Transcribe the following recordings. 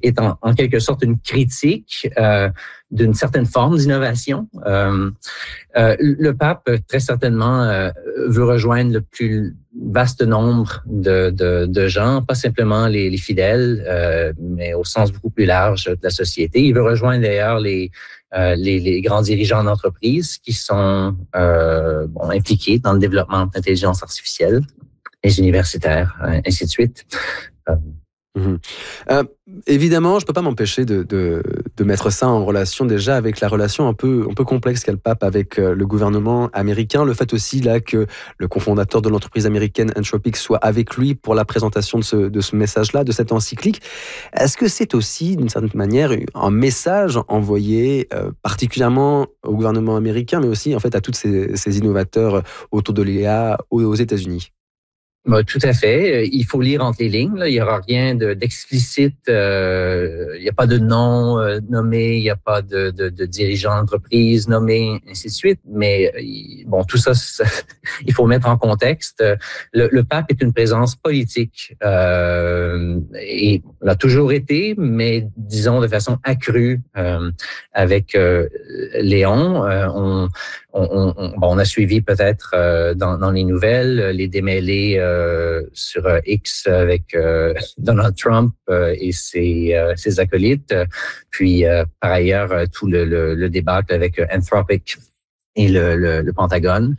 est en quelque sorte une critique d'une certaine forme d'innovation. Le pape, très certainement, veut rejoindre le plus vaste nombre de gens, pas simplement les fidèles, mais au sens beaucoup plus large de la société. Il veut rejoindre d'ailleurs les grands dirigeants d'entreprises qui sont impliqués dans le développement de l'intelligence artificielle, les universitaires, ainsi de suite. Évidemment, je peux pas m'empêcher de mettre ça en relation déjà avec la relation un peu complexe qu'a le pape avec le gouvernement américain. Le fait aussi là que le cofondateur de l'entreprise américaine Anthropic soit avec lui pour la présentation de ce message-là, de cette encyclique. Est-ce que c'est aussi d'une certaine manière un message envoyé particulièrement au gouvernement américain, mais aussi en fait à tous ces innovateurs autour de l'IA aux États-Unis? Tout à fait. Il faut lire entre les lignes. Là. Il n'y aura rien d'explicite. Il n'y a pas de nom nommé, il n'y a pas de dirigeant d'entreprise nommé, ainsi de suite. Mais bon, tout ça, il faut mettre en contexte. Le pape est une présence politique et l'a toujours été, mais disons de façon accrue avec Léon. On a suivi peut-être dans les nouvelles les démêlés sur X avec Donald Trump et ses acolytes, puis par ailleurs tout le débâcle avec Anthropic et le Pentagone.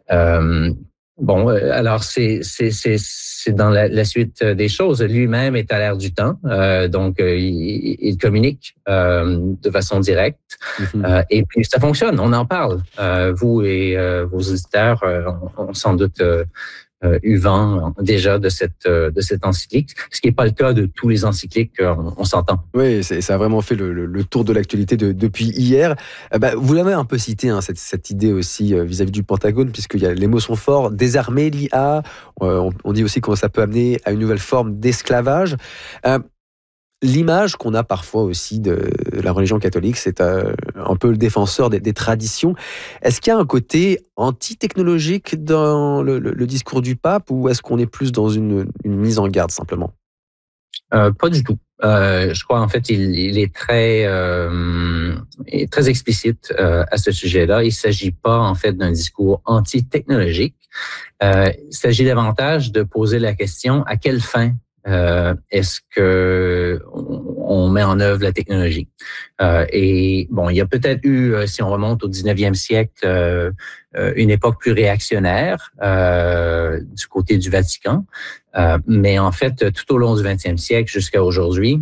Alors c'est dans la suite des choses. Lui-même est à l'air du temps, donc il communique de façon directe. Et puis ça fonctionne, on en parle. Vous et vos auditeurs ont sans doute eu vent déjà de cette encyclique, ce qui n'est pas le cas de tous les encycliques, on s'entend. Oui, ça a vraiment fait le tour de l'actualité depuis hier. Vous l'avez un peu cité, hein, cette idée aussi vis-à-vis du Pentagone, puisque les mots sont forts, désarmer l'IA, on dit aussi que ça peut amener à une nouvelle forme d'esclavage. L'image qu'on a parfois aussi de la religion catholique, c'est un peu le défenseur des traditions. Est-ce qu'il y a un côté anti-technologique dans le discours du pape, ou est-ce qu'on est plus dans une mise en garde simplement? Pas du tout. Je crois en fait il est très explicite à ce sujet-là. Il s'agit pas en fait d'un discours anti-technologique. Il s'agit davantage de poser la question: à quelle fin est-ce que on met en œuvre la technologie? Et bon, il y a peut-être eu, si on remonte au 19e siècle, une époque plus réactionnaire du côté du Vatican, mais en fait, tout au long du 20e siècle jusqu'à aujourd'hui,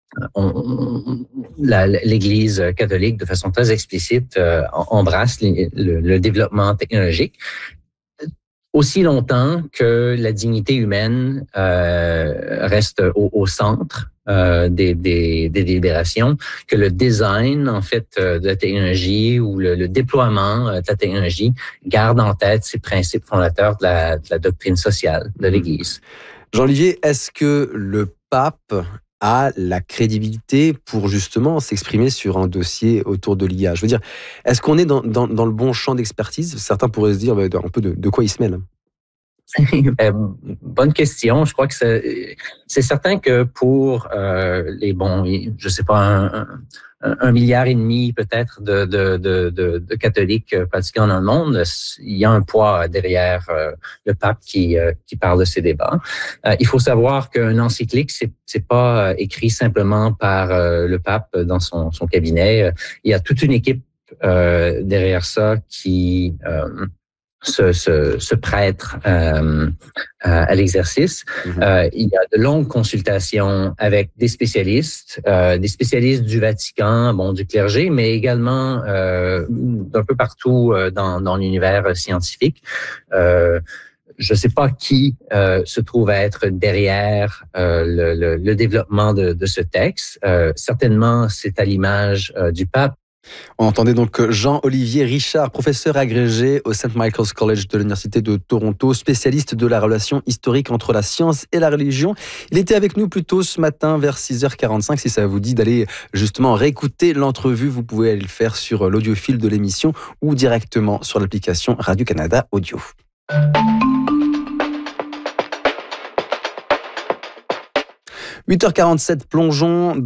l'Église catholique, de façon très explicite, embrasse le développement technologique. Aussi longtemps que la dignité humaine reste au centre des délibérations, que le design en fait de la technologie ou le déploiement de la technologie garde en tête ces principes fondateurs de la doctrine sociale de l'Église. Jean-Olivier, est-ce que le pape a la crédibilité pour justement s'exprimer sur un dossier autour de l'IA? Je veux dire, est-ce qu'on est dans le bon champ d'expertise? Certains pourraient se dire un peu de quoi il se mêle. Bonne question. Je crois que c'est certain que pour je sais pas, 1,5 milliard peut-être de catholiques pratiquants dans le monde, il y a un poids derrière le pape qui parle de ces débats. Il faut savoir qu'un encyclique, c'est pas écrit simplement par le pape dans son cabinet. Il y a toute une équipe derrière ça qui se prête à l'exercice. Il y a de longues consultations avec des spécialistes du Vatican, du clergé, mais également d'un peu partout dans l'univers scientifique. Je ne sais pas qui se trouve à être derrière le développement de ce texte. Certainement, c'est à l'image du pape. On entendait donc Jean-Olivier Richard, professeur agrégé au St. Michael's College de l'Université de Toronto, spécialiste de la relation historique entre la science et la religion. Il était avec nous plus tôt ce matin vers 6h45. Si ça vous dit d'aller justement réécouter l'entrevue, vous pouvez aller le faire sur l'audiofil de l'émission ou directement sur l'application Radio-Canada Audio. 8h47, plongeons